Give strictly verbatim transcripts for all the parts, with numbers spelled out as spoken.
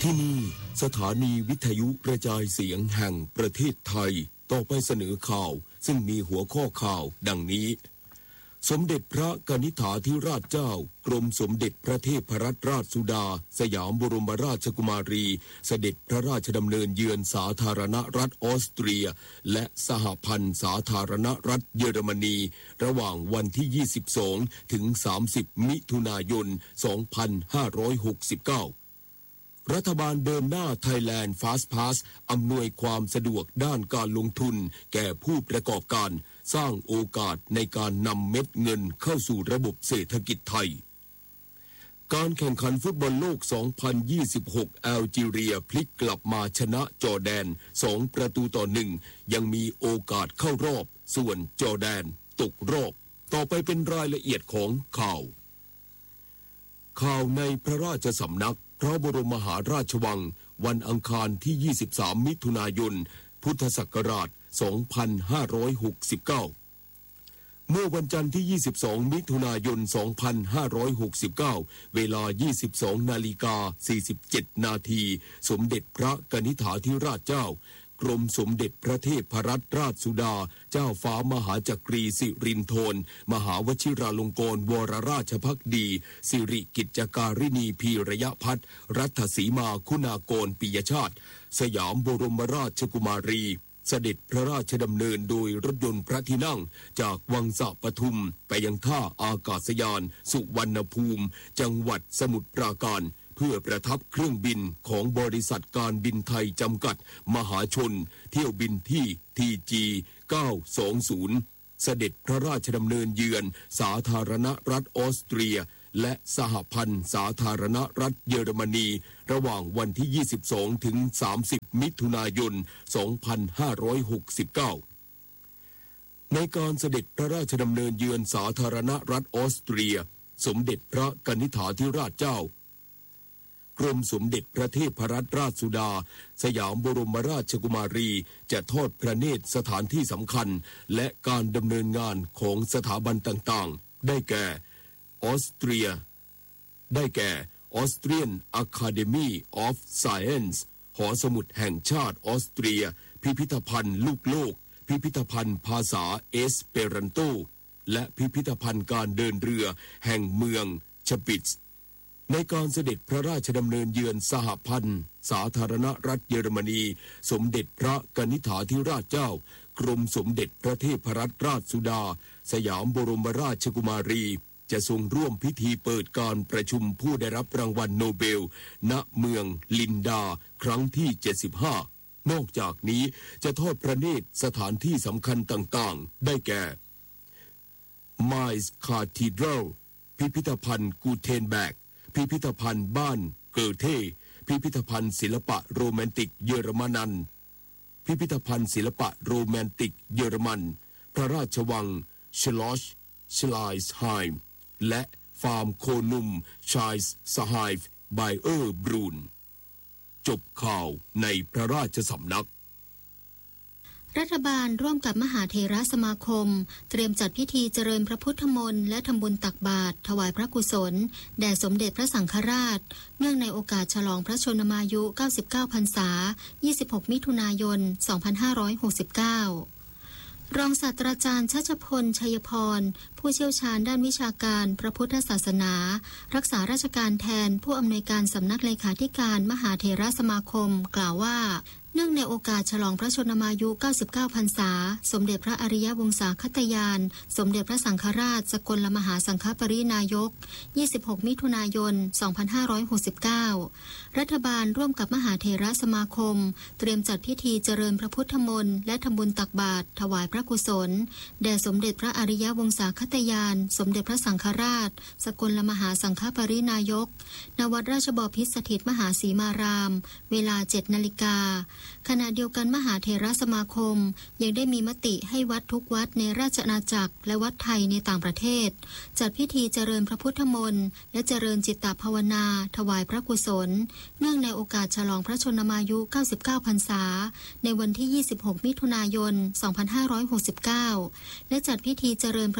ที่นี่สถานีวิทยุกระจายเสียงแห่งประเทศไทยต่อไปเสนอข่าวซึ่งมีหัวข้อข่าวดังนี้สมเด็จพระกนิษฐาธิราชเจ้ากรมสมเด็จพระเทพรัตนราชสุดาสยามบรมราชกุมารีเสด็จพระราชดำเนินเยือนสาธารณรัฐออสเตรียและสหพันธ์สาธารณรัฐเยอรมนีระหว่างวันที่ยี่สิบสองถึงสามสิบมิถุนายนสองพันห้าร้อยหกสิบเก้ารัฐบาลเดินหน้า Thailand Fast Pass อำนวยความสะดวกด้านการลงทุนแก่ผู้ประกอบการสร้างโอกาสในการนำเม็ดเงินเข้าสู่ระบบเศรษฐกิจไทยการแข่งขันฟุตบอลโลก สองพันยี่สิบหก แอลจีเรียพลิกกลับมาชนะจอร์แดน สอง ประตูต่อ หนึ่ง ยังมีโอกาสเข้ารอบส่วนจอร์แดนตกรอบต่อไปเป็นรายละเอียดของข่าวข่าวในพระราชสำนักพระบรมมหาราชวังวันอังคารที่ยี่สิบสามมิถุนายนพุทธศักราชสองพันห้าร้อยหกสิบเก้าเมื่อวันจันทร์ที่ยี่สิบสองมิถุนายนสองพันห้าร้อยหกสิบเก้าเวลา ยี่สิบสองนาฬิกาสี่สิบเจ็ดนาทีสมเด็จพระกนิษฐาธิราชเจ้ากรมสมเด็จพระเทพรัตนราชสุดาเจ้าฟ้ามหาจักรีสิรินธรมหาวชิราลงกรณวรราชภักดีสิริกิจการินีพีระยะพัฒน์รัฐสีมาคุณากรปิยชาติสยามบรมราชกุมารีเสด็จพระราชดำเนินโดยรถยนต์พระที่นั่งจากวังสะปทุมไปยังท่าอากาศยานสุวรรณภูมิจังหวัดสมุทรปราการเพื่อประทับเครื่องบินของบริษัทการบินไทยจำกัดมหาชนเที่ยวบินที่ ที จี เก้าสองศูนย์ เสด็จพระราชดำเนินเยือนสาธารณรัฐออสเตรียและสหพันธ์สาธารณรัฐเยอรมนีระหว่างวันที่ยี่สิบสองถึงสามสิบมิถุนายนสองพันห้าร้อยหกสิบเก้าในการเสด็จพระราชดำเนินเยือนสาธารณรัฐออสเตรียสมเด็จพระกนิษฐาธิราชเจ้ากรมสมเด็จพระเทพรัตนราชสุดาสยามบรมราชกุมารีจะทอดพระเนตรสถานที่สำคัญและการดำเนินงานของสถาบันต่างๆได้แก่ออสเตรียได้แก่ Austrian Academy of Science หอสมุดแห่งชาติออสเตรียพิพิธภัณฑ์ลูกโลกพิพิธภัณฑ์ภาษาเอสเปรันโตและพิพิธภัณฑ์การเดินเรือแห่งเมืองชปิตซ์ในการเสด็จพระราชดำเนินเยือนสหพันธ์สาธารณรัฐเยอรมนีสมเด็จพระกนิษฐาธิราชเจ้ากรมสมเด็จพระเทพรัตนราชสุดาสยามบรมราชกุมารีจะทรงร่วมพิธีเปิดการประชุมผู้ได้รับรางวัลโนเบลณเมืองลินดาครั้งที่เจ็ดสิบห้านอกจากนี้จะทอดพระเนตรสถานที่สำคัญต่างๆได้แก่ไมส์คาทีดรัลพิพิธภัณฑ์กูเทนแบกพิพิธภัณฑ์บ้านเกอเทพิพิธภัณฑ์ศิลปะโรแมนติกเยอรมนันพิพิธภัณฑ์ศิลปะโรแมนติกเยอรมันพระราชวังชลอชชไลส์ไฮม์และฟาร์มโคนุมชไยส์สไฮฟ์ไบเออร์บรูนจบข่าวในพระราชสำนักรัฐบาลร่วมกับมหาเถรสมาคมเตรียมจัดพิธีเจริญพระพุทธมนต์และทำบุญตักบาตรถวายพระกุศลแด่สมเด็จพระสังฆราชเนื่องในโอกาสฉลองพระชนมายุเก้าสิบเก้าพรรษายี่สิบหกมิถุนายนสองพันห้าร้อยหกสิบเก้ารองศาสตราจารย์ชัชพลชัยพรผู้เชี่ยวชาญด้านวิชาการพระพุทธศาสนารักษาราชการแทนผู้อำนวยการสำนักเลขาธิการมหาเถรสมาคมกล่าวว่าเนื่องในโอกาสฉลองพระชนมายุเก้าสิบเก้าพรรษาสมเด็จพระอริยวงศาคตยานสมเด็จพระสังฆราชสกลมหาสังฆปรินายกยี่สิบหกมิถุนายนสองพันห้าร้อยหกสิบเก้ารัฐบาลร่วมกับมหาเถรสมาคมเตรียมจัดพิธีเจริญพระพุทธมนต์และทำบุญตักบาตรถวายพระกุศลแด่สมเด็จพระอริยวงศาคตยานสมเด็จพระสังฆราชสกลมหาสังฆปรินายกณวัดราชบพิตรสถิตมหาสีมารามเวลา เจ็ดนาฬิกาขณะเดียวกันมหาเถรสมาคมยังได้มีมติให้วัดทุกวัดในราชอาณาจักรและวัดไทยในต่างประเทศจัดพิธีเจริญพระพุทธมนต์และเจริญจิตตภาวนาถวายพระกุศลเนื่องในโอกาสฉลองพระชนมายุเก้าสิบเก้าพรรษาในวันที่ยี่สิบหกมิถุนายนสองพันห้าร้อยหกสิบเก้าและจัดพิธีเจริญพระพุทธม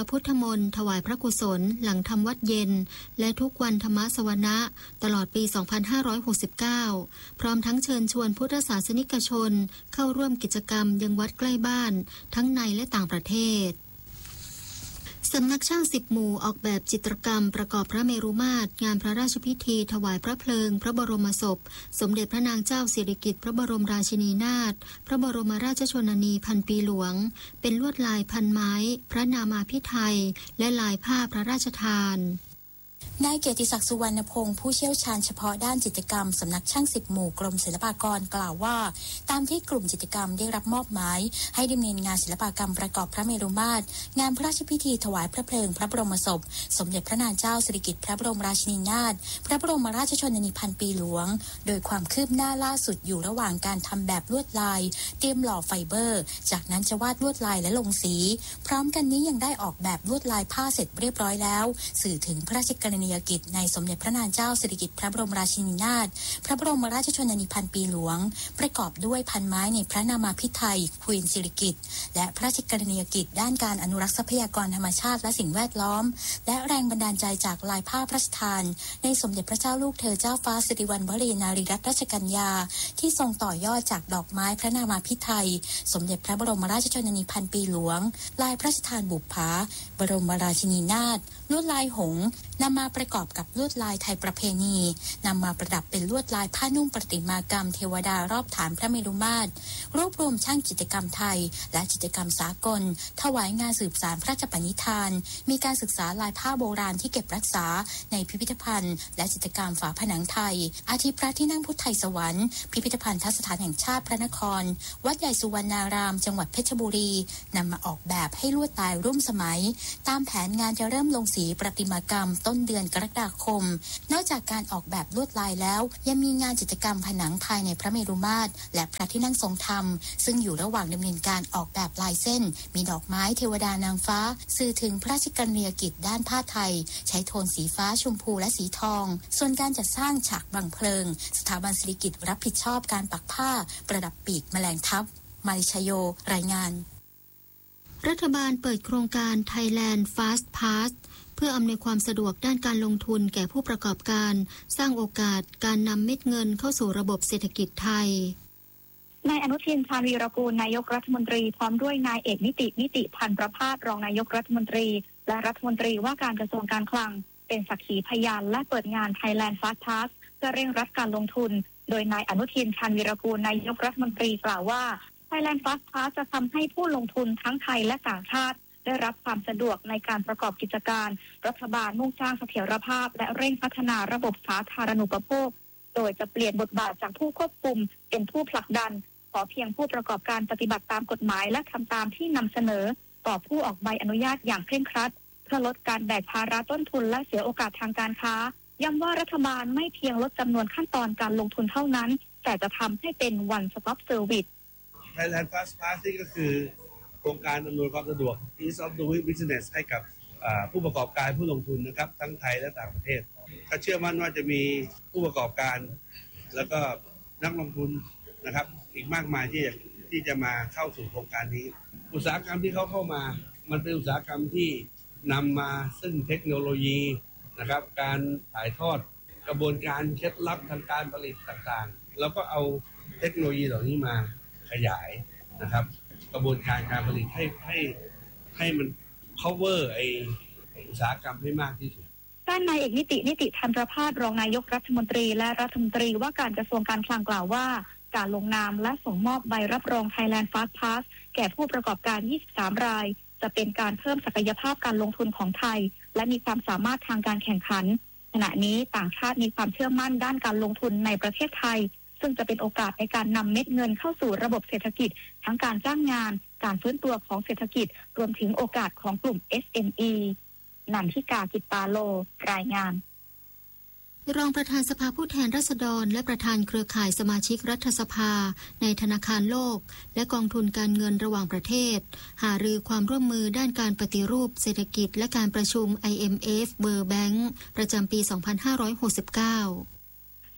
มนต์ถวายพระกุศลหลังทำวัดเย็นและทุกวันธรรมสวนะตลอดปี สองพันห้าร้อยหกสิบเก้า พร้อมทั้งเชิญชวนพุทธศาสนิกชนเข้าร่วมกิจกรรมยังวัดใกล้บ้านทั้งในและต่างประเทศสำนักช่างสิบหมู่ออกแบบจิตรกรรมประกอบพระเมรุมาตรงานพระราชพิธีถวายพระเพลิงพระบรมศพสมเด็จพระนางเจ้าสิริกิติ์พระบรมราชินีนาถพระบรมราชชนนีพันปีหลวงเป็นลวดลายพันไม้พระนามาภิไธยและลายผ้าพระราชทานนายเกียรติศักดิ์สุวรรณพงศ์ผู้เชี่ยวชาญเฉพาะด้านจิตรกรรมสำนักช่างสิบหมู่กรมศิลปากรกล่าวว่าตามที่กลุ่มจิตรกรรมได้รับมอบหมายให้ดำเนินงานศิลปกรรมประกอบพระเมรุมาตรงานพระราชพิธีถวายพระเพลิงพระบรมศพสมเด็จพระนางเจ้าสิริกิติ์พระบรมราชินีนาถพระบรมราชชนนีพันปีหลวงโดยความคืบหน้าล่าสุดอยู่ระหว่างการทำแบบลวดลายเตรียมหล่อไฟเบอร์จากนั้นจะวาดลวดลายและลงสีพร้อมกันนี้ยังได้ออกแบบลวดลายผ้าเสร็จเรียบร้อยแล้วสื่อถึงพระราชกรณียกิจในสมเด็จพระนางเจ้าสิริกิติ์พระบรมราชินีนาถพระบรมราชชนนีพันปีหลวงประกอบด้วยพันไม้ในพระนามาภิไธยควีนสิริกิติ์และพระราชกรณียกิจด้านการอนุรักษ์ทรัพยากรธรรมชาติและสิ่งแวดล้อมและแรงบันดาลใจจากลายผ้าพระราชทานในสมเด็จพระเจ้าลูกเธอเจ้าฟ้าสิริวัณวรีนารีรัตนราชกัญญาที่ทรงต่อยอดจากดอกไม้พระนามาภิไธยสมเด็จพระบรมราชชนนีพันปีหลวงลายพระราชทานบุปผาบรมราชินีนาถลวดลายหงส์นำมาประกอบกับลวดลายไทยประเพณีนำมาประดับเป็นลวดลายผ้านุ่งประติมากรรมเทวดารอบฐานพระเมรุมาตรรวบรวมช่างจิตรกรรมไทยและจิตรกรรมสากลถวายงานสืบสานพระราชปณิธานมีการศึกษาลายผ้าโบราณที่เก็บรักษาในพิพิธภัณฑ์และจิตรกรรมฝาผนังไทยอาทิพระที่นั่งพุทธไทยสวรรค์พิพิธภัณฑ์ทัศสถานแห่งชาติพระนครวัดใหญ่สุวรรณารามจังหวัดเพชรบุรีนำมาออกแบบให้ลวดลายร่วมสมัยตามแผนงานจะเริ่มลงสีประติมากรรมต้นเดือนกรกฎาคมนอกจากการออกแบบลวดลายแล้วยังมีงานจิตรกรรมผนังภายในพระเมรุมาตรและพระที่นั่งทรงธรรมซึ่งอยู่ระหว่างดำเนินการออกแบบลายเส้นมีดอกไม้เทวดานางฟ้าสื่อถึงพระราชกรณียกิจด้านผ้าไทยใช้โทนสีฟ้าชมพูและสีทองส่วนการจัดสร้างฉากบังเพลิงสถาบันศิริกิติ์รับผิดชอบการปักผ้าประดับปีกแมลงทับมาริชโยรายงานรัฐบาลเปิดโครงการ Thailand Fast Pass เพื่ออำนวยความสะดวกด้านการลงทุนแก่ผู้ประกอบการสร้างโอกาสการนำเม็ดเงินเข้าสู่ระบบเศรษฐกิจไทยนายอนุทินชาญวีรกูลนายกรัฐมนตรีพร้อมด้วยนายเอกนิตินิติพันธ์ประภาสรองนายกรัฐมนตรีและรัฐมนตรีว่าการกระทรวงการคลังเป็นสักขีพยานและเปิดงาน Thailand Fast Pass เพื่อเร่งรัดการลงทุนโดยนายอนุทินชาญวีรกูลนายกรัฐมนตรีกล่าวว่า Thailand Fast Pass จะทำให้ผู้ลงทุนทั้งไทยและต่างชาติได้รับความสะดวกในการประกอบกิจการรัฐบาลมุ่งสร้างเสถียรภาพและเร่งพัฒนาระบบสาธารณูปโภคโดยจะเปลี่ยนบทบาทจากผู้ควบคุมเป็นผู้ผลักดันขอเพียงผู้ประกอบการปฏิบัติตามกฎหมายและทำตามที่นำเสนอต่อผู้ออกใบอนุญาตอย่างเคร่งครัดเพื่อลดการแบกภาระต้นทุนและเสียโอกาสทางการค้าย้ำว่ารัฐบาลไม่เพียงลดจำนวนขั้นตอนการลงทุนเท่านั้นแต่จะทำให้เป็น one stop service Thailand Fast Pass นี่ก็คือโครงการอำนวยความสะดวก Ease of Doing Business ให้กับผู้ประกอบการผู้ลงทุนนะครับทั้งไทยและต่างประเทศก็เชื่อมั่นว่าจะมีผู้ประกอบการแล้วก็นักลงทุนนะครับอีกมากมายที่ที่จะมาเข้าสู่โครงการนี้อุตสาหกรรมที่เขาเข้ามามันเป็นอุตสาหกรรมที่นำมาซึ่งเทคโนโลยีนะครับการถ่ายทอดกระบวนการเคล็ดลับทางการผลิตต่างๆแล้วก็เอาเทคโนโลยีเหล่านี้มาขยายนะครับกระบวนการการผลิตให้ให้ให้มัน cover ไออุตสาหกรรมให้มากที่สุดด้านนายเอกนิตินิติพันธ์ประภาสรองนายกรัฐมนตรีและรัฐมนตรีว่าการกระทรวงการคลังกล่าวว่าการลงนามและส่งมอบใบรับรอง Thailand Fast Pass แก่ผู้ประกอบการยี่สิบสามรายจะเป็นการเพิ่มศักยภาพการลงทุนของไทยและมีความสามารถทางการแข่งขันขณะนี้ต่างชาติมีความเชื่อมั่นด้านการลงทุนในประเทศไทยซึ่งจะเป็นโอกาสในการนำเม็ดเงินเข้าสู่ระบบเศรษฐกิจทั้งการจ้างงานการฟื้นตัวของเศรษฐกิจรวมถึงโอกาสของกลุ่ม เอส เอ็ม อี นันทิกากิตตาโลรายงานรองประธานสภาผู้แทนราษฎรและประธานเครือข่ายสมาชิกรัฐสภาในธนาคารโลกและกองทุนการเงินระหว่างประเทศหารือความร่วมมือด้านการปฏิรูปเศรษฐกิจและการประชุม ไอ เอ็ม เอฟ World Bank ประจำปี สองพันห้าร้อยหกสิบเก้า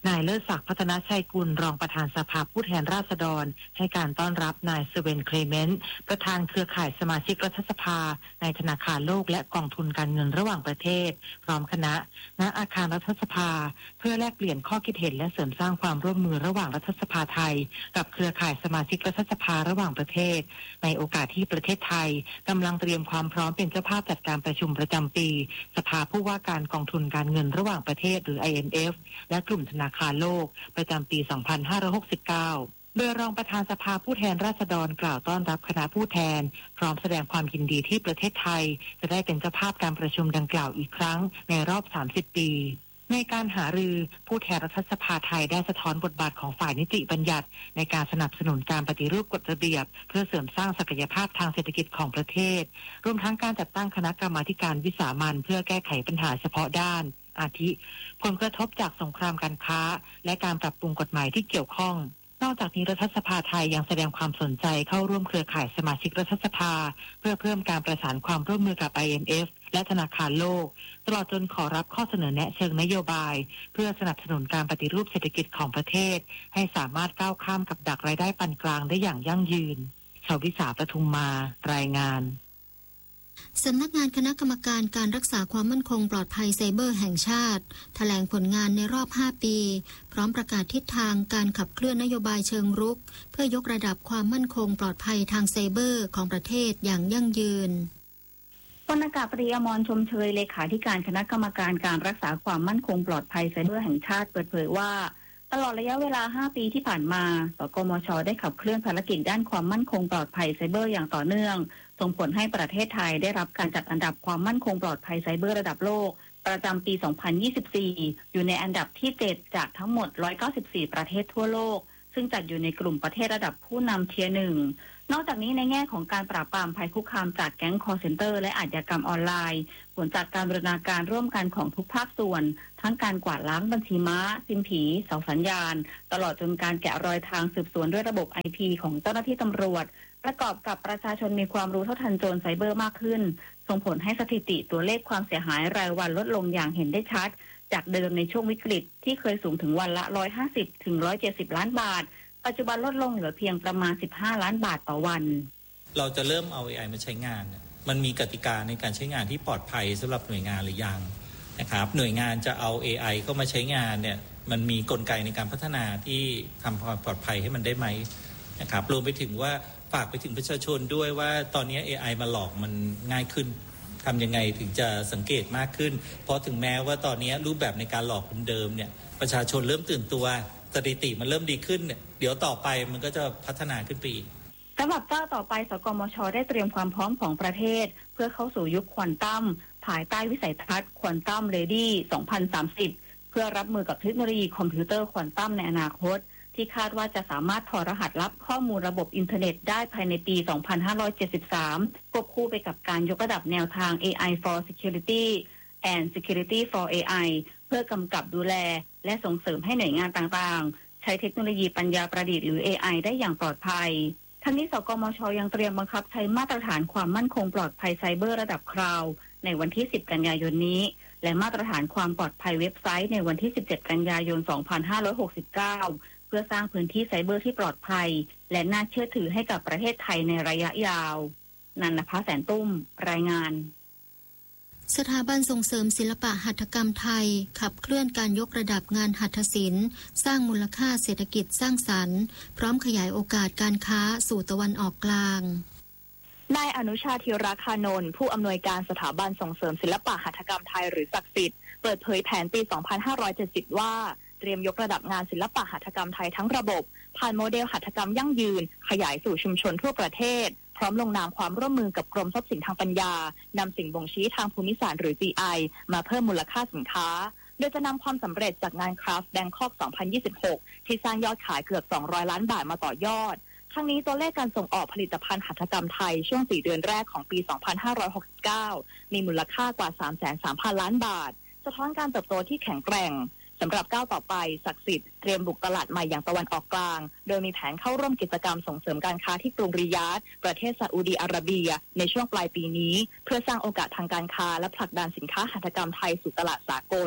นายเลิศศักดิ์พัฒนชัยกุลรองประธานสภาผู้แทนราษฎรให้การต้อนรับนายเซเวนเคลเมนต์ประธานเครือข่ายสมาชิกรัฐสภาในธนาคารโลกและกองทุนการเงินระหว่างประเทศพร้อมคณะณอาคารรัฐสภาเพื่อแลกเปลี่ยนข้อคิดเห็นและเสริมสร้างความร่วมมือระหว่างรัฐสภาไทยกับเครือข่ายสมาชิกรัฐสภาระหว่างประเทศในโอกาสที่ประเทศไทยกำลังเตรียมความพร้อมเป็นเจ้าภาพจัดการประชุมประจำปีสภาผู้ว่าการกองทุนการเงินระหว่างประเทศหรือ ไอ เอ็ม เอฟ และกลุ่มธนาคารโลกประจำปี สองพันห้าร้อยหกสิบเก้า โดยรองประธานสภาผู้แทนราษฎรกล่าวต้อนรับคณะผู้แทนพร้อมแสดงความยินดีที่ประเทศไทยจะได้เป็นเจ้าภาพการประชุมดังกล่าวอีกครั้งในรอบ สามสิบ ปีในการหารือผู้แทนรัฐสภาไทยได้สะท้อนบทบาทของฝ่ายนิติบัญญัติในการสนับสนุนการปฏิรูปกฎระเบียบเพื่อเสริมสร้างศักยภาพทางเศรษฐกิจของประเทศรวมทั้งการจัดตั้งคณะกรรมาธิการวิสามัญเพื่อแก้ไขปัญหาเฉพาะด้านอาทิผลกระทบจากสงครามการค้าและการปรับปรุงกฎหมายที่เกี่ยวข้องนอกจากนี้รัฐสภาไทยยังแสดงความสนใจเข้าร่วมเครือข่ายสมาชิกรัฐสภาเพื่อเพิ่มการประสานความร่วมมือกับ ไอ เอ็ม เอฟ และธนาคารโลกตลอดจนขอรับข้อเสนอแนะเชิงนโยบายเพื่อสนับสนุนการปฏิรูปเศรษฐกิจของประเทศให้สามารถก้าวข้ามกับดักรายได้ปานกลางได้อย่างยั่งยืนชวิสาปทุมมารายงานสำนักงานคณะกรรมการการรักษาความมั่นคงปลอดภัยไซเบอร์แห่งชาติแถลงผลงานในรอบห้าปีพร้อมประกาศทิศทางการขับเคลื่อนนโยบายเชิงรุกเพื่อยกระดับความมั่นคงปลอดภัยทางไซเบอร์ของประเทศอย่างยั่งยืนพลอากาศตรีอมรชมเชยเลขาธิการคณะกรรมการการรักษาความมั่นคงปลอดภัยไซเบอร์แห่งชาติเปิดเผยว่าตลอดระยะเวลาห้าปีที่ผ่านมาสกมช.ได้ขับเคลื่อนภารกิจด้านความมั่นคงปลอดภัยไซเบอร์อย่างต่อเนื่องส่งผลให้ประเทศไทยได้รับการจัดอันดับความมั่นคงปลอดภัยไซเบอร์ระดับโลกประจำปี สองพันยี่สิบสี่ อยู่ในอันดับที่ เจ็ด จากทั้งหมด หนึ่งร้อยเก้าสิบสี่ ประเทศทั่วโลกซึ่งจัดอยู่ในกลุ่มประเทศระดับผู้นำเทียร์หนึ่งนอกจากนี้ในแง่ของการปราบปรามภัยคุกคามจากแก๊งคอลเซ็นเตอร์และอาชญากรรมออนไลน์ผลจากการบูรณาการร่วมกันของทุกภาคส่วนทั้งการกวาดล้างบัญชีม้าซิมผีเสาสัญญาณตลอดจนการแกะรอยทางสืบสวนด้วยระบบ ไอ พี ของเจ้าหน้าที่ตำรวจประกอบกับประชาชนมีความรู้เท่าทันโจรไซเบอร์มากขึ้นส่งผลให้สถิติตัวเลขความเสียหายรายวันลดลงอย่างเห็นได้ชัดจากเดิมในช่วงวิกฤตที่เคยสูงถึงวันละหนึ่งร้อยห้าสิบถึงหนึ่งร้อยเจ็ดสิบล้านบาทปัจจุบันลดลงเหลือเพียงประมาณสิบห้าล้านบาทต่อวันเราจะเริ่มเอา เอ ไอ มาใช้งานมันมีกติกาในการใช้งานที่ปลอดภัยสำหรับหน่วยงานหรือยังนะครับหน่วยงานจะเอา เอ ไอ เข้ามาใช้งานเนี่ยมันมีกลไกในการพัฒนาที่ทำความปลอดภัยให้มันได้ไหมนะครับรวมไปถึงว่าฝากไปถึงประชาชนด้วยว่าตอนนี้ เอ ไอ มาหลอกมันง่ายขึ้นทำยังไงถึงจะสังเกตมากขึ้นเพราะถึงแม้ว่าตอนนี้รูปแบบในการหลอกเดิมเนี่ยประชาชนเริ่มตื่นตัวสถิติมันเริ่มดีขึ้นเนี่ยเดี๋ยวต่อไปมันก็จะพัฒนาขึ้นไปอีกสำหรับก้าวต่อไปสกมช.ได้เตรียมความพร้อมของประเทศเพื่อเข้าสู่ยุคควอนตัมภายใต้วิสัยทัศน์ควอนตัมเรดี้สองพันสามสิบเพื่อรับมือกับเทคโนโลยีคอมพิวเตอร์ควอนตัมในอนาคตที่คาดว่าจะสามารถถอดรหัสลับข้อมูลระบบอินเทอร์เน็ตได้ภายในปี สองพันห้าร้อยเจ็ดสิบสาม ควบคู่ไปกับการยกระดับแนวทาง เอ ไอ for Security and Security for เอ ไอ เพื่อกำกับดูแลและส่งเสริมให้หน่วยงานต่างๆใช้เทคโนโลยีปัญญาประดิษฐ์หรือ เอ ไอ ได้อย่างปลอดภัยทั้งนี้สกมช.ยังเตรียมบังคับใช้มาตรฐานความมั่นคงปลอดภัยไซเบอร์ระดับคราวในวันที่สิบกันยายนนี้และมาตรฐานความปลอดภัยเว็บไซต์ในวันที่สิบเจ็ดกันยายนสองพันห้าร้อยหกสิบเก้าเพื่อสร้างพื้นที่ไซเบอร์ที่ปลอดภัยและน่าเชื่อถือให้กับประเทศไทยในระยะยาวนันทภาแสนตุ้มรายงานสถาบันส่งเสริมศิลปะหัตถกรรมไทยขับเคลื่อนการยกระดับงานหัตถศิลป์สร้างมูลค่าเศรษฐกิจสร้างสรรค์พร้อมขยายโอกาสการค้าสู่ตะวันออกกลางนายอนุชาธีราคานนท์ผู้อำนวยการสถาบันส่งเสริมศิลปะหัตถกรรมไทยหรือศักดิ์สิทธิ์เปิดเผยแผนปี สองพันห้าร้อยเจ็ดสิบ ว่าเตรียมยกระดับงานศิลปะหัตถกรรมไทยทั้งระบบผ่านโมเดลหัตถกรรมยั่งยืนขยายสู่ชุมชนทั่วประเทศพร้อมลงนามความร่วมมือกับกรมทรัพย์สินทางปัญญานำสิ่งบ่งชี้ทางภูมิศาสตร์หรือ จี ไอ มาเพิ่มมูลค่าสินค้าโดยจะนำความสำเร็จจากงานคราฟต์แบงคอก สองพันยี่สิบหก ที่สร้างยอดขายเกือบสองร้อยล้านบาทมาต่อยอดทั้งนี้ตัวเลขการส่งออกผลิตภัณฑ์หัตถกรรมไทยช่วงสี่เดือนแรกของปี สองพันห้าร้อยหกสิบเก้า มีมูลค่ากว่า สามแสนสามพัน ล้านบาทสะท้อนการเติบโตที่แข็งแกร่งสำหรับก้าวต่อไปศักดิ์สิทธิ์เตรียมบุกตลาดใหม่อย่างตะวันออกกลางโดยมีแผนเข้าร่วมกิจกรรมส่งเสริมการค้าที่กรุงริยาดประเทศซาอุดีอาระเบียในช่วงปลายปีนี้เพื่อสร้างโอกาสทางการค้าและผลักดันสินค้าหัตถกรรมไทยสู่ตลาดสากล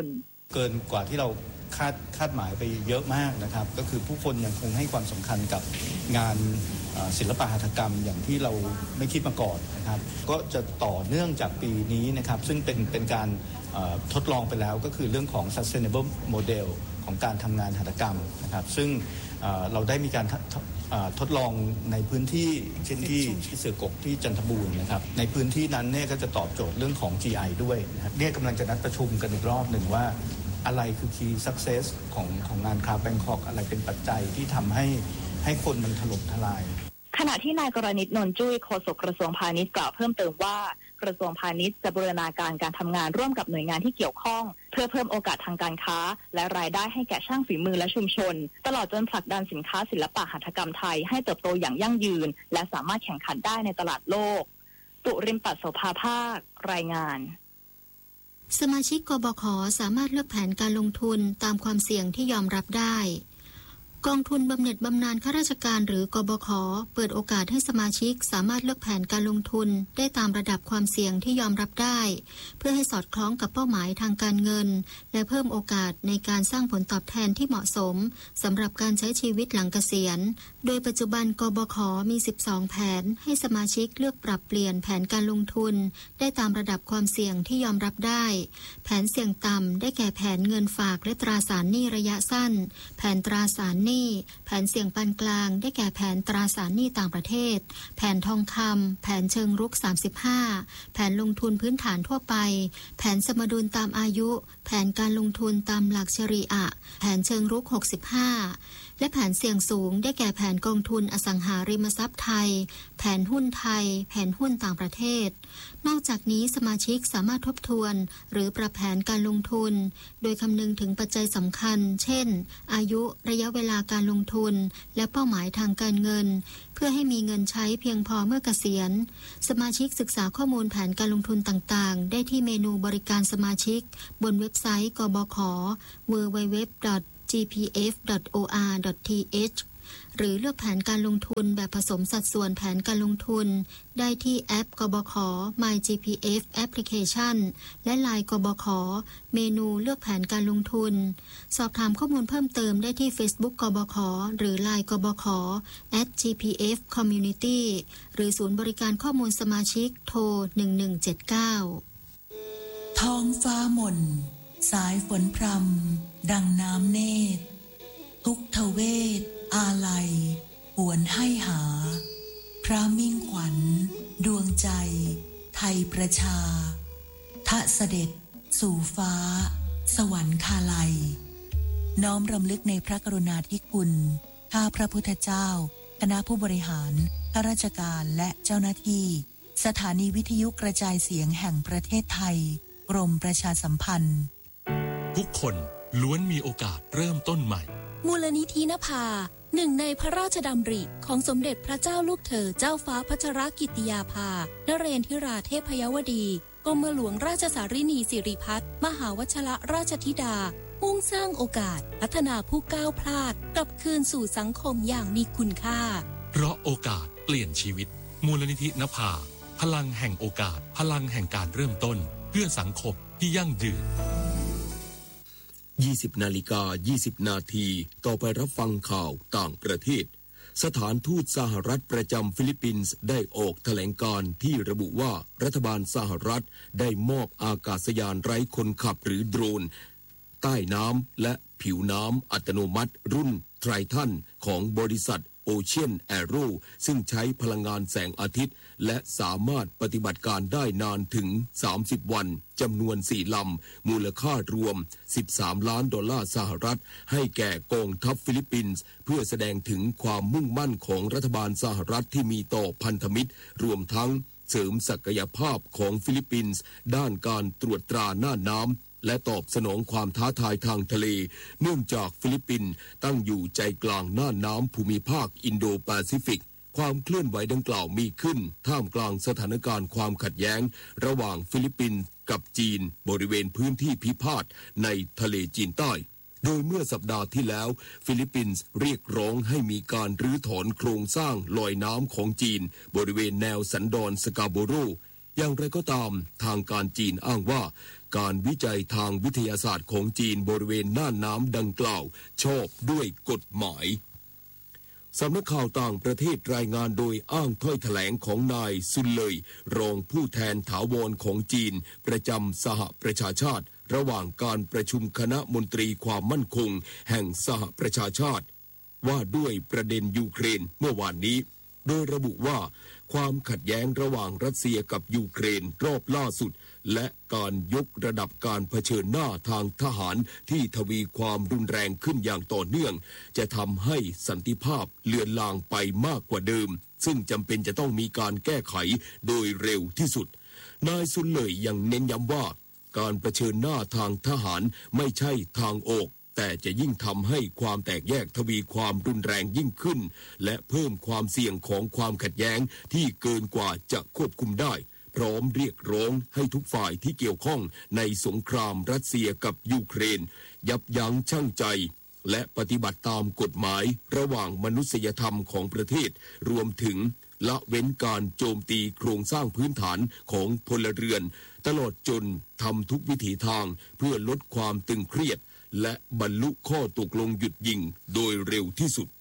เกินกว่าที่เราคาดคาดหมายไปเยอะมากนะครับก็คือผู้คนยังคงให้ความสำคัญกับงานศิลปะหัตถกรรมอย่างที่เราไม่คิดมาก่อนนะครับก็จะต่อเนื่องจากปีนี้นะครับซึ่งเป็นเป็นการทดลองไปแล้วก็คือเรื่องของ sustainable model ของการทำงานหัตถกรรมนะครับซึ่งเราได้มีการทดลองในพื้นที่เช่นที่ที่เสือกกที่จันทบูรณ์นะครับในพื้นที่นั้นเนี่ยก็จะตอบโจทย์เรื่องของ จี ไอ ด้วยนะครับเนี่ยกำลังจะนัดประชุมกันอีกรอบหนึ่งว่าอะไรคือ key success ของของงานคราฟต์แบงคอกอะไรเป็นปัจจัยที่ทำให้ให้คนมันถล่มทลายขณะที่นายกรณิตนนท์จุ้ยโฆษกกระทรวงพาณิชย์กล่าวเพิ่มเติมว่ากระทรวงพาณิชย์จะบูรณาการการทำงานร่วมกับหน่วยงานที่เกี่ยวข้องเพื่อเพิ่มโอกาสทางการค้าและรายได้ให้แก่ช่างฝีมือและชุมชนตลอดจนผลักดันสินค้าศิลปะหัตถกรรมไทยให้เติบโตอย่างยั่งยืนและสามารถแข่งขันได้ในตลาดโลกตุริมปัสโสภาภาครายงานสมาชิกกบข.สามารถเลือกแผนการลงทุนตามความเสี่ยงที่ยอมรับได้กองทุนบำเหน็จบำนาญข้าราชการหรือกบข.เปิดโอกาสให้สมาชิกสามารถเลือกแผนการลงทุนได้ตามระดับความเสี่ยงที่ยอมรับได้เพื่อให้สอดคล้องกับเป้าหมายทางการเงินและเพิ่มโอกาสในการสร้างผลตอบแทนที่เหมาะสมสำหรับการใช้ชีวิตหลังเกษียณโดยปัจจุบันกบข.มีสิบสองแผนให้สมาชิกเลือกปรับเปลี่ยนแผนการลงทุนได้ตามระดับความเสี่ยงที่ยอมรับได้แผนเสี่ยงต่ำได้แก่แผนเงินฝากและตราสารหนี้ระยะสั้นแผนตราสารหนี้แผนเสี่ยงปานกลางได้แก่แผนตราสารหนี้ต่างประเทศแผนทองคำแผนเชิงรุกสามสิบห้าแผนลงทุนพื้นฐานทั่วไปแผนสมดุลตามอายุแผนการลงทุนตามหลักชรีอะห์แผนเชิงรุกหกสิบห้าและแผนเสี่ยงสูงได้แก่แผนกองทุนอสังหาริมทรัพย์ไทยแผนหุ้นไทยแผนหุ้นต่างประเทศนอกจากนี้สมาชิกสามารถทบทวนหรือปรับแผนการลงทุนโดยคำนึงถึงปัจจัยสำคัญเช่นอายุระยะเวลาการลงทุนและเป้าหมายทางการเงินเพื่อให้มีเงินใช้เพียงพอเมื่อเกษียณสมาชิกศึกษาข้อมูลแผนการลงทุนต่างๆได้ที่เมนูบริการสมาชิกบนเว็บไซต์กบข ดับเบิลยู ดับเบิลยู ดับเบิลยู ดอท จี พี เอฟ ดอท โอ อาร์ ดอท ที เอช หรือเลือกแผนการลงทุนแบบผสมสัดส่วนแผนการลงทุนได้ที่แอปกบข My จี พี เอฟ Application และ ไลน์ กบข เมนูเลือกแผนการลงทุนสอบถามข้อมูลเพิ่มเติมได้ที่ Facebook กบข หรือ ไลน์ กบข แอท จี พี เอฟ Community หรือศูนย์บริการข้อมูลสมาชิกโทรหนึ่งหนึ่งเจ็ดเก้าท้องฟ้าหม่นสายฝนพรำดังน้ำเนตรทุกทเวทอาลัยหวนให้หาพระมิ่งขวัญดวงใจไทยประชาทะเสด็จสู่ฟ้าสวรรคาลัยน้อมรำลึกในพระกรุณาธิคุณข้าพระพุทธเจ้าคณะผู้บริหารข้าราชการและเจ้าหน้าที่สถานีวิทยุกระจายเสียงแห่งประเทศไทยกรมประชาสัมพันธ์ทุกคนล้วนมีโอกาสเริ่มต้นใหม่มูลนิธินภาหนึ่งในพระราชดำริของสมเด็จพระเจ้าลูกเธอเจ้าฟ้าพัชรกิติยาภานเรนทิราเทพยวดีกรมหลวงราชสารินีสิริพัฒน์มหาวชรราชธิดามุ่งสร้างโอกาสพัฒนาผู้ก้าวพลาดกลับคืนสู่สังคมอย่างมีคุณค่าเพราะโอกาสเปลี่ยนชีวิตมูลนิธินภาพลังแห่งโอกาสพลังแห่งการเริ่มต้นเพื่อสังคมที่ยั่งยืนยี่สิบนาฬิกายี่สิบนาทีต่อไปรับฟังข่าวต่างประเทศสถานทูตสหรัฐประจำฟิลิปปินส์ได้ออกแถลงการณ์ที่ระบุว่ารัฐบาลสหรัฐได้มอบอากาศยานไร้คนขับหรือโดรนใต้น้ำและผิวน้ำอัตโนมัติรุ่นไทรทันของบริษัทโอเชียนแอโร่ซึ่งใช้พลังงานแสงอาทิตย์และสามารถปฏิบัติการได้นานถึงสามสิบวันจำนวนสี่ลำมูลค่ารวมสิบสามล้านดอลลาร์สหรัฐให้แก่กองทัพฟิลิปปินส์เพื่อแสดงถึงความมุ่งมั่นของรัฐบาลสหรัฐที่มีต่อพันธมิตรรวมทั้งเสริมศักยภาพของฟิลิปปินส์ด้านการตรวจตราหน้าน้ำและตอบสนองความท้าทายทางทะเลเนื่องจากฟิลิปปินส์ตั้งอยู่ใจกลางน่านน้ำภูมิภาคอินโดแปซิฟิกความเคลื่อนไหวดังกล่าวมีขึ้นท่ามกลางสถานการณ์ความขัดแย้งระหว่างฟิลิปปินส์กับจีนบริเวณพื้นที่พิพาทในทะเลจีนใต้โดยเมื่อสัปดาห์ที่แล้วฟิลิปปินส์เรียกร้องให้มีการรื้อถอนโครงสร้างลอยน้ำของจีนบริเวณแนวสันดอนสกาโบโรอย่างไรก็ตามทางการจีนอ้างว่าการวิจัยทางวิทยาศาสตร์ของจีนบริเวณน่านน้ำดังกล่าวชอบด้วยกฎหมายสำนักข่าวต่างประเทศรายงานโดยอ้างถ้อยแถลงของนายซุนเลยรองผู้แทนถาวรของจีนประจำสหประชาชาติระหว่างการประชุมคณะมนตรีความมั่นคงแห่งสหประชาชาติว่าด้วยประเด็นยูเครนเมื่อวานนี้โดยระบุว่าความขัดแย้งระหว่างรัสเซียกับยูเครนรอบล่าสุดและการยกระดับการเผชิญหน้าทางทหารที่ทวีความรุนแรงขึ้นอย่างต่อเนื่องจะทำให้สันติภาพเลือนลางไปมากกว่าเดิมซึ่งจำเป็นจะต้องมีการแก้ไขโดยเร็วที่สุดนายซุนเลยยังเน้นย้ำว่าการเผชิญหน้าทางทหารไม่ใช่ทางออกแต่จะยิ่งทำให้ความแตกแยกทวีความรุนแรงยิ่งขึ้นและเพิ่มความเสี่ยงของความขัดแย้งที่เกินกว่าจะควบคุมได้พร้อมเรียกร้องให้ทุกฝ่ายที่เกี่ยวข้องในสงครามรัสเซียกับยูเครนยับยั้งชั่งใจและปฏิบัติตามกฎหมายระหว่างมนุษยธรรมของประเทศรวมถึงละเว้นการโจมตีโครงสร้างพื้นฐานของพลเรือนตลอดจนทำทุกวิถีทางเพื่อลดความตึงเครียดและบรรลุข้อตกลงหยุดยิงโดยเร็วที่สุด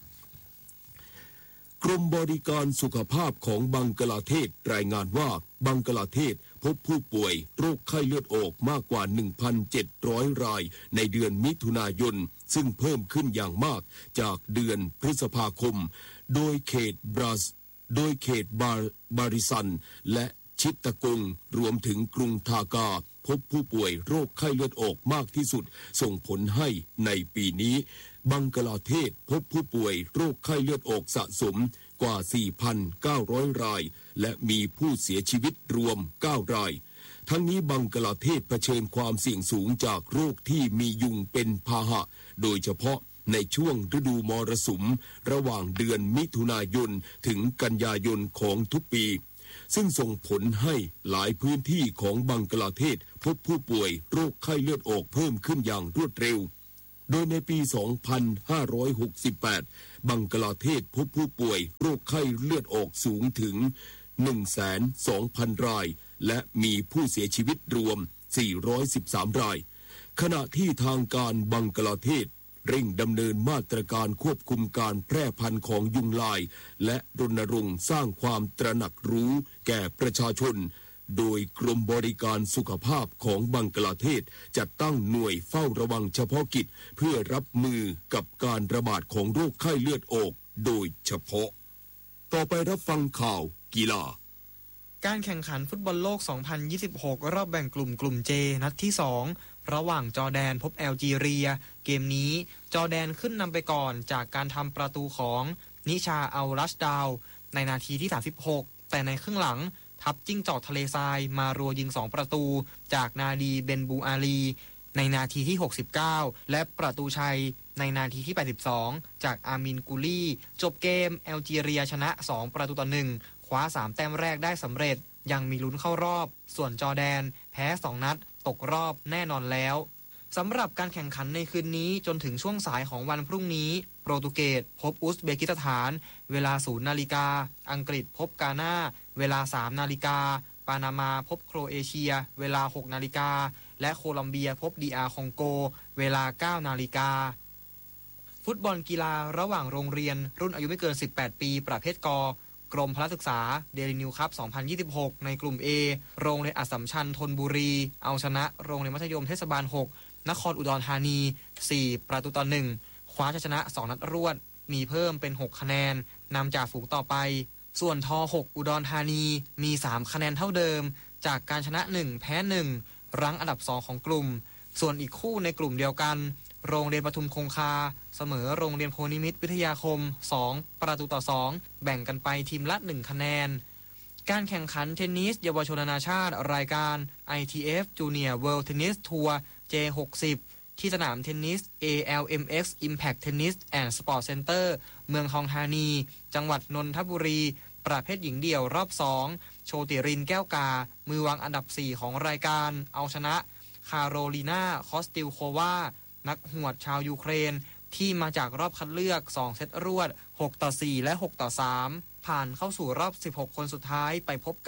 กรมบริการสุขภาพของบังกลาเทศรายงานว่าบังกลาเทศพบผู้ป่วยโรคไข้เลือดออกมากกว่า หนึ่งพันเจ็ดร้อย รายในเดือนมิถุนายนซึ่งเพิ่มขึ้นอย่างมากจากเดือนพฤษภาคมโดยเขตบราสโดยเขตบาบาริซันและชิตตะกงรวมถึงกรุงทากาพบผู้ป่วยโรคไข้เลือดออกมากที่สุดส่งผลให้ในปีนี้บังกลาเทศพบผู้ป่วยโรคไข้เลือดออกสะสมกว่า สี่พันเก้าร้อย รายและมีผู้เสียชีวิตรวมเก้ารายทั้งนี้บังกลาเทศเผชิญความเสี่ยงสูงจากโรคที่มียุงเป็นพาหะโดยเฉพาะในช่วงฤดูมรสุมระหว่างเดือนมิถุนายนถึงกันยายนของทุกปีซึ่งส่งผลให้หลายพื้นที่ของบังกลาเทศพบผู้ป่วยโรคไข้เลือดออกเพิ่มขึ้นอย่างรวดเร็วโดยในปี สองพันห้าร้อยหกสิบแปด บังกลาเทศพบผู้ป่วยโรคไข้เลือดออกสูงถึง หนึ่งแสนสองพัน รายและมีผู้เสียชีวิตรวม สี่ร้อยสิบสาม รายขณะที่ทางการบังกลาเทศเร่งดำเนินมาตรการควบคุมการแพร่พันธุ์ของยุงลายและรณรงค์สร้างความตระหนักรู้แก่ประชาชนโดยกรมบริการสุขภาพของบังกลาเทศจัดตั้งหน่วยเฝ้าระวังเฉพาะกิจเพื่อรับมือกับการระบาดของโรคไข้เลือดออกโดยเฉพาะต่อไปรับฟังข่าวกีฬาการแข่งขันฟุตบอลโลก สองพันยี่สิบหก รอบแบ่งกลุ่มกลุ่ม J นัดที่สองระหว่างจอร์แดนพบแอลจีเรียเกมนี้จอร์แดนขึ้นนำไปก่อนจากการทำประตูของนิชาอัลรัชดาวในนาทีที่สามสิบหกแต่ในครึ่งหลังทัพจิ้งจอกทะเลทรายมารัวยิงสองประตูจากนาดีเบนบูอาลีในนาทีที่หกสิบเก้าและประตูชัยในนาทีที่แปดสิบสองจากอามินกูลีจบเกมแอลจีเรียชนะสองประตูต่อหนึ่งคว้าสามแต้มแรกได้สำเร็จยังมีลุ้นเข้ารอบส่วนจอร์แดนแพ้สองนัดตกรอบแน่นอนแล้วสำหรับการแข่งขันในคืนนี้จนถึงช่วงสายของวันพรุ่งนี้โปรตุเกสพบอุซเบกิสถานเวลาศูนย์นาฬิกาอังกฤษพบกาน่าเวลาสามนาฬิกาปานามาพบโครเอเชียเวลาหกนาฬิกาและโคลอมเบียพบดีอาร์คองโกเวลาเก้านาฬิกาฟุตบอลกีฬาระหว่างโรงเรียนรุ่นอายุไม่เกินสิบแปดปีประเภทกกรมพละศึกษาเดลินิวคัพ สองพันยี่สิบหก ในกลุ่ม A โรงเรียนอัสสัมชัญธนบุรีเอาชนะโรงเรียนมัธยมเทศบาลหกนครอุดรธานีสี่ประตูต่อหนึ่งคว้าชัยชนะสองนัดรวดมีเพิ่มเป็นหกคะแนนนำจากฝูงต่อไปส่วนทหกอุดรธานีมีสามคะแนนเท่าเดิมจากการชนะหนึ่งแพ้หนึ่งรั้งอันดับสองของกลุ่มส่วนอีกคู่ในกลุ่มเดียวกันโรงเรียนปทุมคงคาเสมอโรงเรียนโพนิมิตรวิทยาคมสองประตูต่อสองแบ่งกันไปทีมละหนึ่งคะแนนการแข่งขันเทนนิสเยาวชนนานาชาติรายการ ไอ ที เอฟ Junior World Tennis Tour เจ หกสิบ ที่สนามเทนนิส เอ แอล เอ็ม เอ็กซ์ Impact Tennis and Sport Center เมืองทองธานีจังหวัดนนทบุรีประเภทหญิงเดี่ยวรอบสองโชติรินแก้วกามือวางอันดับสี่ของรายการเอาชนะคาโรลีนาคอสติลโควานักหวดชาวยูเครนที่มาจากรอบคัดเลือกสองเซตรวดหกต่อสี่และหกต่อสามผ่านเข้าสู่รอบสิบหกคนสุดท้ายไปพบกับ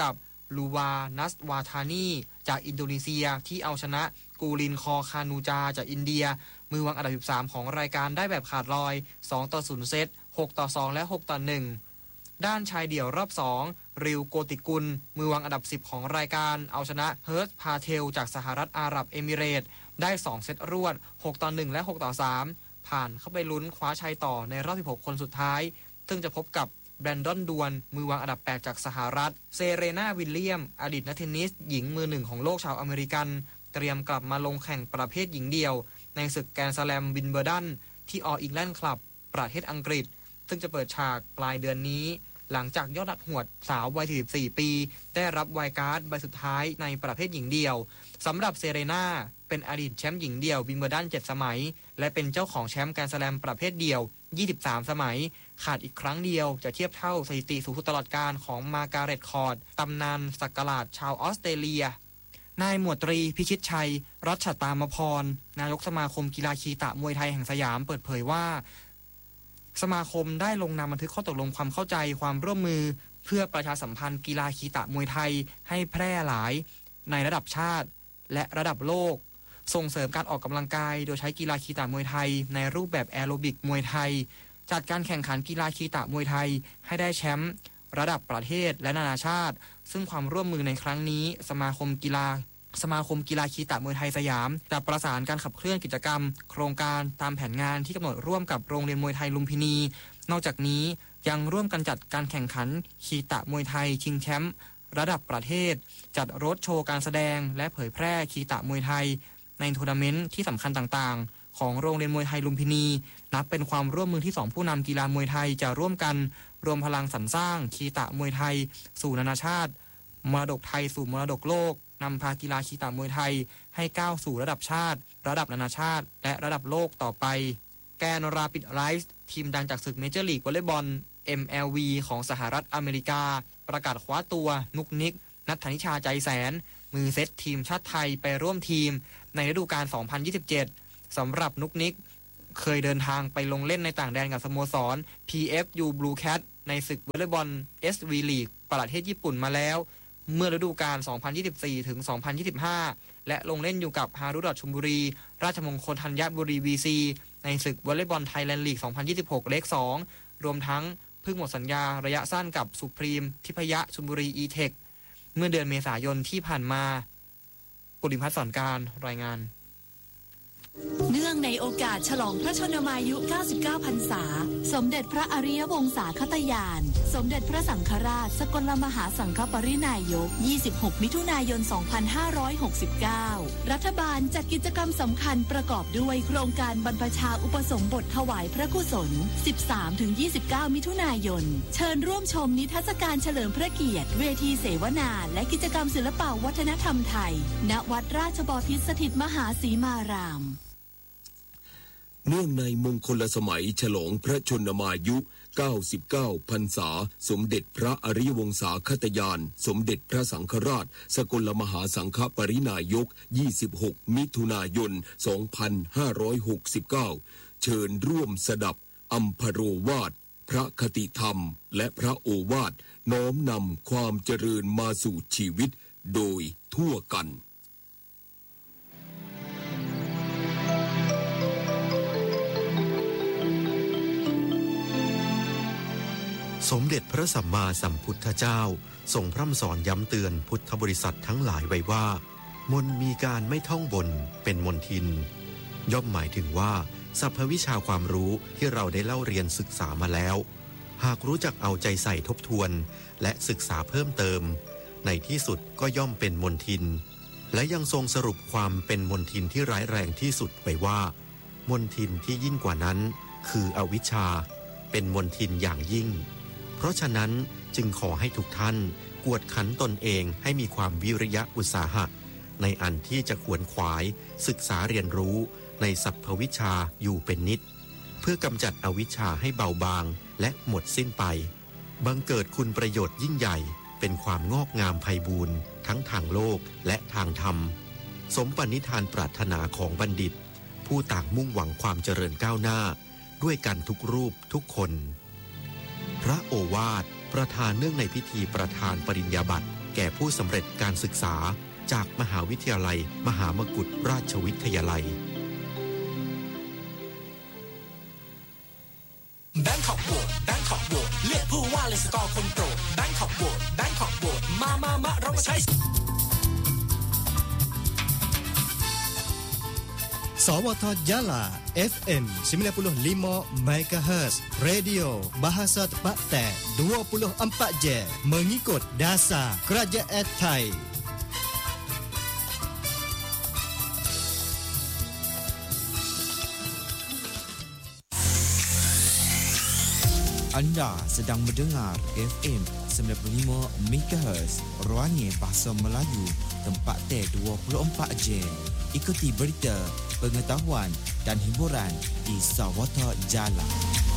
ลูวานัสวาธานีจากอินโดนีเซียที่เอาชนะกูลินคอคานูจาจากอินเดียมือวางอันดับสิบสามของรายการได้แบบขาดลอยสองต่อศูนย์เซตหกต่อสองและหกต่อหนึ่งด้านชายเดี่ยวรอบสองริวโกติกุลมือวางอันดับสิบของรายการเอาชนะเฮิร์ตพาเทลจากสหรัฐอาหรับเอมิเรตส์ได้สองเซตรวดหกต่อหนึ่งและหกต่อสามผ่านเข้าไปลุ้นคว้าชัยต่อในรอบสิบหกคนสุดท้ายซึ่งจะพบกับแบรนดอนดวนมือวางอันดับแปดจากสหรัฐเซเรนาวิลเลียมอดีตนักเทนนิสหญิงมือหนึ่งของโลกชาวอเมริกันเตรียมกลับมาลงแข่งประเภทหญิงเดี่ยวในศึกแกรนด์สแลมวินเบอร์ดันที่ออลอิงแลนด์คลับประเทศอังกฤษซึ่งจะเปิดฉากปลายเดือนนี้หลังจากยอดนักหวดสาววัยสี่สิบสี่ปีได้รับไวล์การ์ดใบสุดท้ายในประเภทหญิงเดี่ยวสำหรับเซเรนาเป็นอดีตแชมป์หญิงเดี่ยววิมเบิลดันเจ็ดสมัยและเป็นเจ้าของแชมป์แกรนด์สแลมประเภทเดี่ยวยี่สิบสามสมัยขาดอีกครั้งเดียวจะเทียบเท่าสถิติสูงสุดตลอดกาลของมาร์การ์เร็ตคอร์ดตำนานสักกลาดชาวออสเตรเลียนายหมวดตรีพิชิตชัยรัชตามพรนายกสมาคมกีฬาคีตะมวยไทยแห่งสยามเปิดเผยว่าสมาคมได้ลงนามบันทึกข้อตกลงความเข้าใจความร่วมมือเพื่อประชาสัมพันธ์กีฬาคีตะมวยไทยให้แพร่หลายในระดับชาติและระดับโลกส่งเสริมการออกกำลังกายโดยใช้กีฬาคีตะมวยไทยในรูปแบบแอโรบิกมวยไทยจัดการแข่งขันกีฬาคีตะมวยไทยให้ได้แชมป์ระดับประเทศและนานาชาติซึ่งความร่วมมือในครั้งนี้สมาคมกีฬาสมาคมกีฬาคีตะมวยไทยสยามจะประสานการขับเคลื่อนกิจกรรมโครงการตามแผนงานที่กำหนดร่วมกับโรงเรียนมวยไทยลุมพินีนอกจากนี้ยังร่วมกันจัดการแข่งขันคีตะมวยไทยชิงแชมป์ระดับประเทศจัดรถโชว์การแสดงและเผยแพร่คีตะมวยไทยในทัวร์นาเมนต์ที่สำคัญต่างๆของโรงเรียนมวยไทยลุมพินีนับเป็นความร่วมมือที่สองผู้นำกีฬามวยไทยจะร่วมกันรวมพลังสรรสร้างคีตะมวยไทยสู่นานาชาติมรดกไทยสู่มรดกโลกนำพากีฬาคีตะมวยไทยให้ก้าวสู่ระดับชาติระดับนานาชาติและระดับโลกต่อไปแกนราปิดไลฟ์ทีมดังจากศึกเมเจอร์ลีกวอลเลย์บอล เอ็ม แอล วี ของสหรัฐอเมริกาประกาศคว้าตัวนุกนิกณัฐนิชาใจแสนมือเซตทีมชาติไทยไปร่วมทีมในฤดูกาลสองพันยี่สิบเจ็ดสำหรับนุกนิกเคยเดินทางไปลงเล่นในต่างแดนกับสโมสร พี เอฟ ยู Blue Cat ในศึกวอลเลย์บอล เอส วี League ประเทศญี่ปุ่นมาแล้วเมื่อฤดูกาลสองพันยี่สิบสี่ถึงสองพันยี่สิบห้าและลงเล่นอยู่กับฮารุดอทชลบุรีราชมงคลธัญบุรี วี ซี ในศึกวอลเลย์บอลไทยแลนด์ลีกสองพันยี่สิบหกเลขสองรวมทั้งเพิ่งหมดสัญญาระยะสั้นกับสุพรีมทิพยะชลบุรี อีเทคเมื่อเดือนเมษายนที่ผ่านมาปุริพัฒน์สอนการรายงานเนื่องในโอกาสฉลองพระชนมายุเก้าสิบเก้าพรรษาสมเด็จพระอริยวงศาคตยานสมเด็จพระสังฆราชสกลมหาสังฆปรินายกยี่สิบหกมิถุนายนสองพันห้าร้อยหกสิบเก้ารัฐบาลจัดกิจกรรมสำคัญประกอบด้วยโครงการบรรพชาอุปสมบทถวายพระกุศล สิบสามถึงยี่สิบเก้า มิถุนายนเชิญร่วมชมนิทรรศการเฉลิมพระเกียรติเวทีเสวนาและกิจกรรมศิลปวัฒนธรรมไทยณวัดราชบพิตรสถิตมหาสีมารามเนื่องในมงคลสมัยฉลองพระชนมายุเก้าสิบเก้าพรรษาสมเด็จพระอริยวงศาคตยานสมเด็จพระสังฆราชสกลมหาสังฆปรินายกยี่สิบหกมิถุนายนสองพันห้าร้อยหกสิบเก้าเชิญร่วมสดับอัมพโรวาทพระคติธรรมและพระโอวาทน้อมนำความเจริญมาสู่ชีวิตโดยทั่วกันสมเด็จพระสัมมาสัมพุทธเจ้าทรงพร่ำสอนย้ำเตือนพุทธบริษัททั้งหลายไว้ว่ามนมีการไม่ท่องบนเป็นมนทินย่อมหมายถึงว่าสรรพวิชาความรู้ที่เราได้เล่าเรียนศึกษามาแล้วหากรู้จักเอาใจใส่ทบทวนและศึกษาเพิ่มเติมในที่สุดก็ย่อมเป็นมนทินและยังทรงสรุปความเป็นมนทินที่ร้ายแรงที่สุดไปว่ามนทินที่ยิ่งกว่านั้นคืออวิชชาเป็นมนทินอย่างยิ่งเพราะฉะนั้นจึงขอให้ทุกท่านกวดขันตนเองให้มีความวิริยะอุตสาหะในอันที่จะขวนขวายศึกษาเรียนรู้ในสรรพวิชาอยู่เป็นนิดเพื่อกำจัดอวิชชาให้เบาบางและหมดสิ้นไปบังเกิดคุณประโยชน์ยิ่งใหญ่เป็นความงอกงามไพบูลย์ทั้งทางโลกและทางธรรมสมปณิธานปรารถนาของบัณฑิตผู้ต่างมุ่งหวังความเจริญก้าวหน้าด้วยกันทุกรูปทุกคนพระโอวาทประธานเนื่องในพิธีประธานปริญญาบัตรแก่ผู้สำเร็จการศึกษาจากมหาวิทยาลัยมหามกุฏราชวิทยาลัย Bangkok Vote Bangkok Vote เลือกผู้ว่าเลยสกอร์คนโปรด Bangkok Vote Bangkok Vote มามามาเรามาใช้สวท Jala เอฟ เอ็ม sembilan puluh lima megahertz Radio Bahasa Tempatan dua puluh empat jam mengikut dasar Kerajaan Thai. Anda sedang mendengar F M sembilan puluh lima megahertz Ruangnya Bahasa Melayu tempat T dua puluh empat jam. Ikuti berita, pengetahuan dan hiburan di Sawata Jala.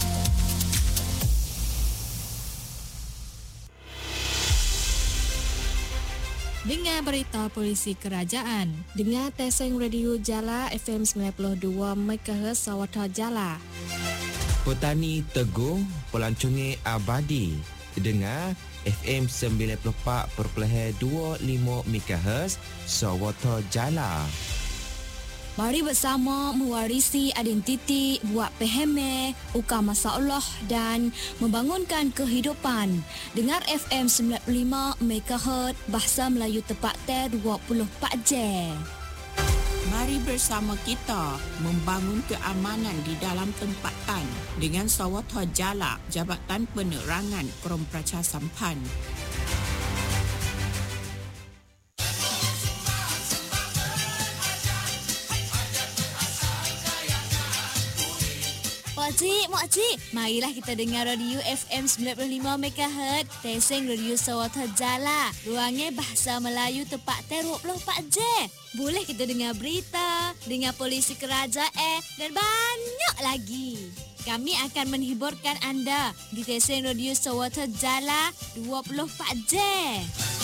Dengar berita polisi kerajaan. Dengar Teseng Radio Jala F M sembilan puluh dua megahertz Sawata Jala. Petani Teguh pelancongan abadi. Dengar F M sembilan puluh empat perpuluhan dua puluh lima megahertz Sawata Jala. Mari bersama mewarisi identiti, buat peheme, ukar masalah dan membangunkan kehidupan. Dengar F M sembilan puluh lima megahertz Bahasa Melayu tepat T dua puluh empat jam. Mari bersama kita membangun keamanan di dalam tempatan dengan Sawata Jala, Jabatan Penerangan Krom Pracha Sampan. Makcik, makcik, marilah kita dengar radio F M sembilan puluh lima megahertz Teseng Radio Sawata Jala. Ruangnya Bahasa Melayu tepat T dua puluh empat jam. Boleh kita dengar berita, dengar polisi kerajaan dan banyak lagi. Kami akan menghiburkan anda di Teseng Radio Sawata Jala dua puluh empat jam.